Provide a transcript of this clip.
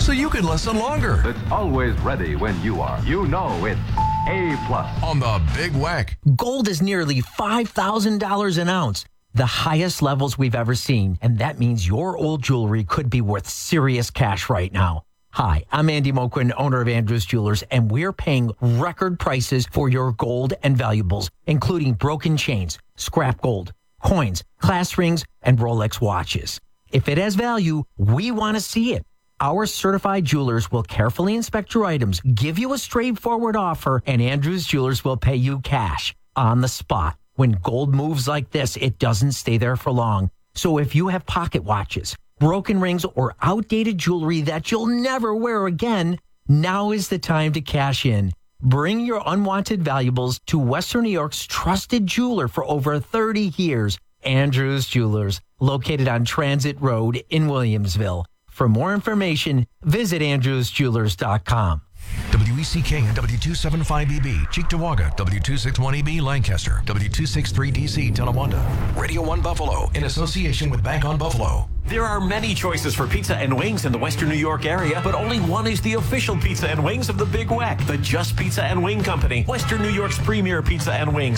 so you can listen longer. It's always ready when you are. You know it's A+. On the Big Whack. Gold is nearly $5,000 an ounce, the highest levels we've ever seen, and that means your old jewelry could be worth serious cash right now. Hi, I'm Andy Moquin, owner of Andrews Jewelers, and we're paying record prices for your gold and valuables, including broken chains, scrap gold, coins, class rings, and Rolex watches. If it has value, we want to see it. Our certified jewelers will carefully inspect your items, give you a straightforward offer, and Andrews Jewelers will pay you cash on the spot. When gold moves like this, it doesn't stay there for long. So if you have pocket watches, broken rings, or outdated jewelry that you'll never wear again, now is the time to cash in. Bring your unwanted valuables to Western New York's trusted jeweler for over 30 years, Andrews Jewelers, located on Transit Road in Williamsville. For more information, visit andrewsjewelers.com. WECK and W275EB, Cheektowaga, W261EB, Lancaster, W263DC, Tonawanda. Radio 1 Buffalo, in association with Bank on Buffalo. There are many choices for pizza and wings in the Western New York area, but only one is the official pizza and wings of the Big Whack, the Just Pizza and Wing Company, Western New York's premier pizza and wings.